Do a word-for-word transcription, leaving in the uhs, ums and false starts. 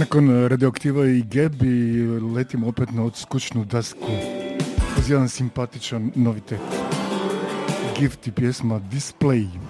Nakon Radioaktiva i Gabi letimo opet na odskučnu dasku uz jedan simpatičan novitet. Gift i pjesma Display.